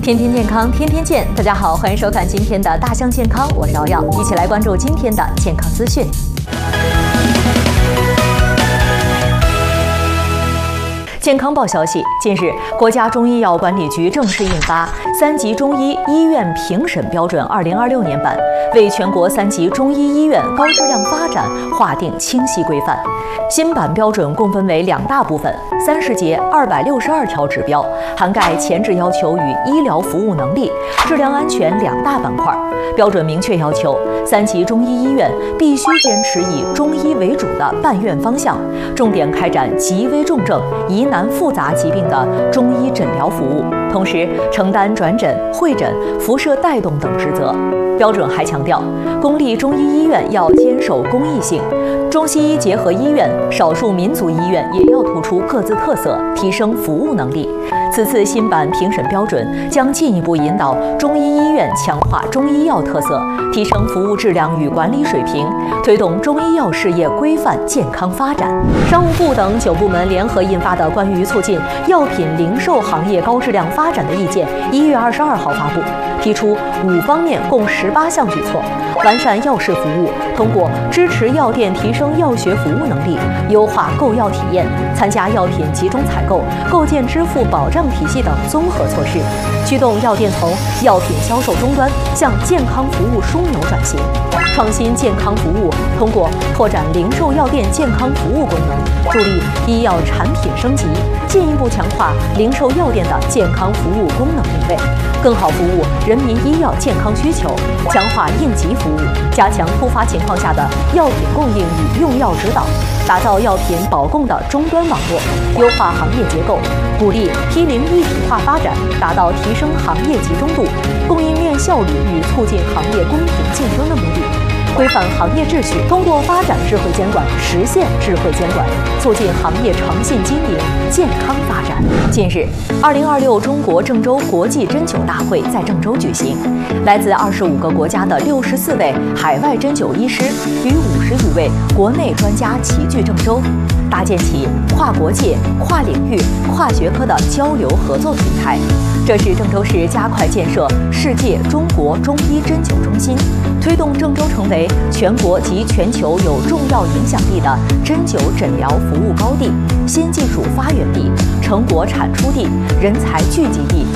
天天健康，天天见。大家好，欢迎收看今天的大象健康，我是瑶瑶，一起来关注今天的健康资讯。健康报消息，近日，国家中医药管理局正式印发《3级中医医院评审标准2026年版》，为全国3级中医医院高质量发展划定清晰规范。新版标准共分为2大部分，30节262条指标，涵盖前置要求与医疗服务能力、质量安全2大板块。标准明确要求，3级中医医院必须坚持以中医为主的办院方向，重点开展急危重症、疑难复杂疾病的中医诊疗服务，同时承担转诊、会诊、辐射带动等职责。标准还强调，公立中医医院要坚守公益性，中西医结合医院、少数民族医院也要突出各自特色，提升服务能力。此次新版评审标准将进一步引导中医医院强化中医药特色，提升服务质量与管理水平，推动中医药事业规范健康发展。商务部等9部门联合印发的关于促进药品零售行业高质量发展的意见1月22号发布，提出5方面共18项举措，完善药事服务，通过支持药店提升药学服务能力，优化购药体验，参加药品集中采购，构建支付保障体系等综合措施，驱动药店从药品销售终端向健康服务枢纽转型，创新健康服务，通过拓展零售药店健康服务功能，助力医药产品升级，进一步强化零售药店的健康服务功能定位，更好服务人民医药健康需求，强化应急服务，加强突发情况下的药品供应与用药指导，打造药品保供的终端网络，优化行业结构，鼓励批零一体化发展，达到提升行业集中度、供应链效率与促进行业公平竞争的目的。规范行业秩序，通过发展智慧监管，实现智慧监管，促进行业诚信经营、健康发展。近日，2026中国郑州国际针灸大会在郑州举行，来自25个国家的64位海外针灸医师与50余位国内专家齐聚郑州，搭建起跨国界、跨领域、跨学科的交流合作平台。这是郑州市加快建设世界中国中医针灸中心，推动郑州成为全国及全球有重要影响力的针灸诊疗服务高地、新技术发源地、成果产出地、人才聚集地